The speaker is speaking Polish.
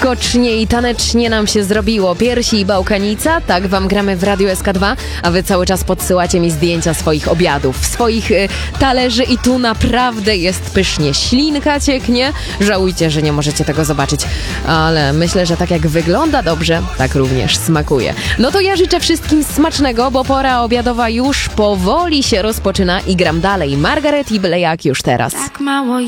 skocznie i tanecznie nam się zrobiło. Piersi i Bałkanica, tak wam gramy w Radiu SK2, a wy cały czas podsyłacie mi zdjęcia swoich obiadów, swoich talerzy i tu naprawdę jest pysznie. Ślinka cieknie, żałujcie, że nie możecie tego zobaczyć, ale myślę, że tak jak wygląda dobrze, tak również smakuje. No to ja życzę wszystkim smacznego, bo pora obiadowa już powoli się rozpoczyna i gram dalej. Margaret i Blejak już teraz. Tak mało